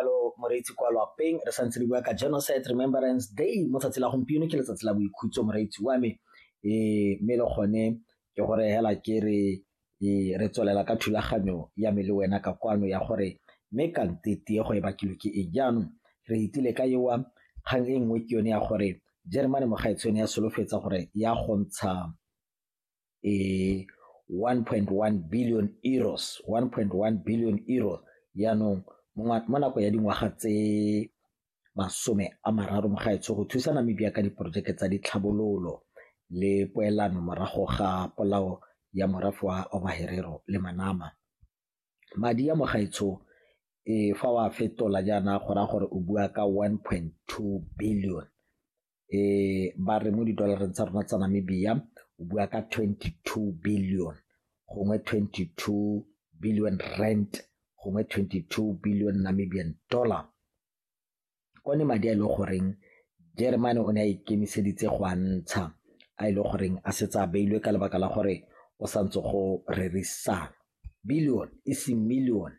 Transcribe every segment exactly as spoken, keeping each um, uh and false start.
jalo moreetsi kwa lapeng re santse re bua ka Genocide Remembrance Day mo tsatsi la gompieno ke letsatsi la boikhutso moreetsi wa me eh mme le gone ke gore hela ke re re tswelela ka thulaganyo ya me le wena ka kwano ya gore me ka ntete go e bakilwe ke e jaanong re itile ka yewa gang e nngwe ke yone ya gore Germany mo gaetsone ya solofetsa gore ya gontsha eh one point one billion euros one point one billion euros yaanong mo nako ya dingwaga tse masome a mararo mo gaetso go thusa Namibia ka diporojeke tsa ditlhabololo le poelano morago ga polao ya morafe wa Ovaherero le Manama. Madi ya mo gaetso e fa wa fetola jana gora gore o bua ka one point two billion eh ba re mo di dollar tsa rona tsa Namibia o bua ka twenty-two billion gongwe twenty-two billion rand gongwe twenty-two billion Namibian dollar. Kone madi a ile goreng Germany o ne a ikemiseditse go antsha a ile goreng a setsa beilwe ka lebaka la gore o santse go rerisana billion isi million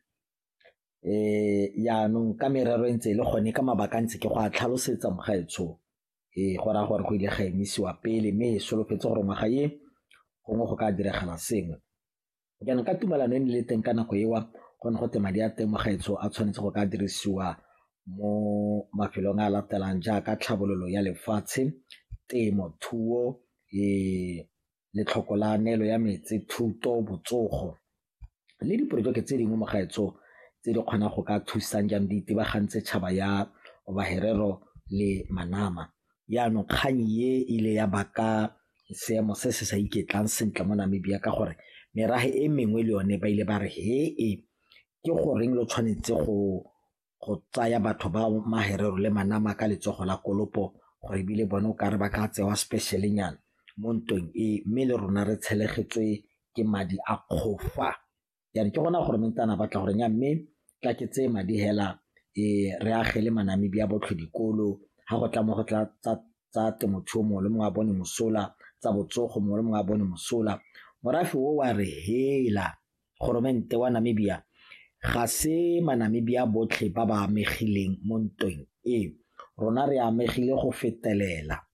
eh ya no ka merero ntse le gone ka mabaka ntse ke go a tlhalosetsa mogaetsho eh gora gore go ile ga emisiwa pele me solofetse gore ngwaga ye gongwe go ka diregala sengwe yana ka tumalano ne le teng ka nako ewa gone go temadi a teng mogaetsho a tshwanetse go ka dirisiwa mo mafelong a latelang jaaka tlhabololo ya lefatshe temo thuo e le tlhokolanelo ya metsi thuto botsogo le diporojeke tse dingwe mo gaetso tse di kgona go ka thusang jang di tibagantse tšhaba ya Ovaherero le Manama. Yaanong kgang ye ile ya baka seemo se se sa iketlang sentle mo Namibia ka gore merahe e mengwe le yone ba ile ba re he e ke goreng lo tshwanetse go go tsaya batho ba Maherero le Manama ka letsogo la kolopo gore bile bona o ka re ba ka tsewa special nyana mo ntweng e mme le rona re tshelegetswe ke madi a khofa ya ke gona gore mentana batla gore nya mme tla ke tse madi hela e re agele Manamibia botlhe dikolo ha go tla mo go tla tsa temothuo mo le mo a bone mosola tsa botsogo mo le mo a bone mosola morafe o wa re hela goromente wa Namibia ga se Manamibia botlhe ba ba amegileng mo ntweng e rona re amegile go fetelela